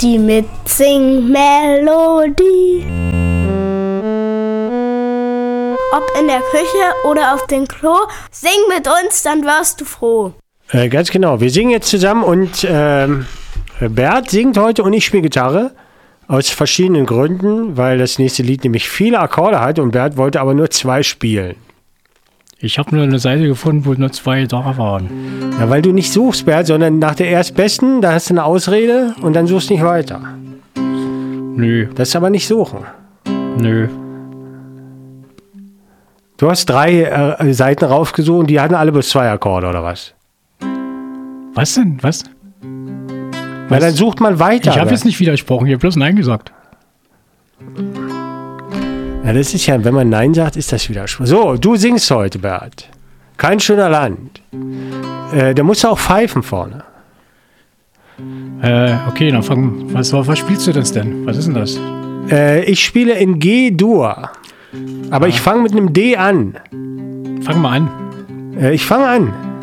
Die Mitsing-Melodie. Ob in der Küche oder auf dem Klo, sing mit uns, dann wirst du froh. Ganz genau. Wir singen jetzt zusammen und Bert singt heute und ich spiele Gitarre. Aus verschiedenen Gründen, weil das nächste Lied nämlich viele Akkorde hat und Bert wollte aber nur 2 spielen. Ich habe nur eine Seite gefunden, wo nur 2 da waren. Ja, weil du nicht suchst, Bert, sondern nach der Erstbesten, da hast du eine Ausrede und dann suchst du nicht weiter. Nö. Das ist aber nicht suchen. Nö. Du hast 3 Seiten rausgesucht und die hatten alle bloß 2 Akkorde, oder was? Was denn? Was? Na, dann sucht man weiter. Ich habe jetzt nicht widersprochen, ich habe bloß Nein gesagt. Ja, das ist ja, wenn man Nein sagt, ist das Widerspruch. So, du singst heute, Bert. Kein schöner Land. Da musst du auch pfeifen vorne. Okay, dann was spielst du das denn? Was ist denn das? Ich spiele in G-Dur. Aber ich fange mit einem D an. Fang mal an. Ich fange an.